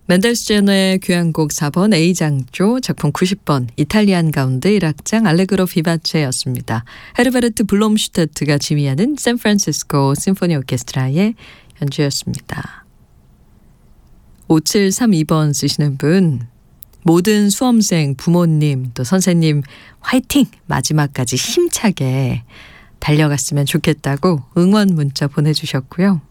멘델스존의 교향곡 4번 A장조, 작품 90번 이탈리안 가운데 1악장 알레그로 비바체였습니다. 헤르베르트 블롬슈테트가 지휘하는 샌프란시스코 심포니 오케스트라의 연주였습니다. 5732번 쓰시는 분, 모든 수험생, 부모님, 또 선생님 화이팅! 마지막까지 힘차게 달려갔으면 좋겠다고 응원 문자 보내주셨고요.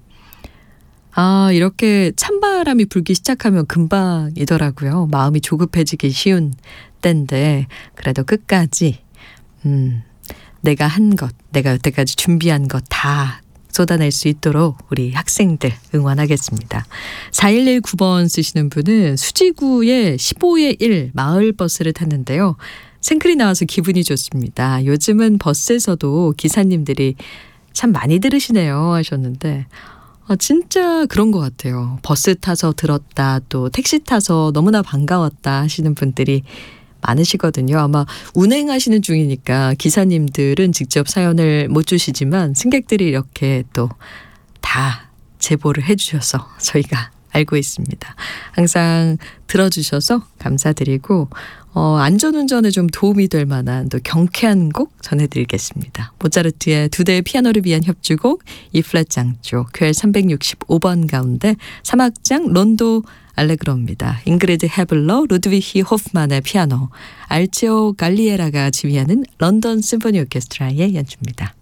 이렇게 찬바람이 불기 시작하면 금방이더라고요. 마음이 조급해지기 쉬운 때인데 그래도 끝까지 내가 한 것, 내가 여태까지 준비한 것 다 쏟아낼 수 있도록 우리 학생들 응원하겠습니다. 4119번 쓰시는 분은 수지구의 15의 1 마을버스를 탔는데요. 생클이 나와서 기분이 좋습니다. 요즘은 버스에서도 기사님들이 참 많이 들으시네요 하셨는데 진짜 그런 것 같아요. 버스 타서 들었다, 또 택시 타서 너무나 반가웠다 하시는 분들이 많으시거든요. 아마 운행하시는 중이니까 기사님들은 직접 사연을 못 주시지만 승객들이 이렇게 또 다 제보를 해주셔서 저희가 알고 있습니다. 항상 들어주셔서 감사드리고 안전운전에 좀 도움이 될 만한 또 경쾌한 곡 전해드리겠습니다. 모차르트의 두 대의 피아노를 위한 협주곡 E플랫 장조 퀘 365번 가운데 3악장 론도 알레그로입니다. 잉그리드 헤블러, 루드비히 호프만의 피아노, 알치오 갈리에라가 지휘하는 런던 심포니 오케스트라의 연주입니다.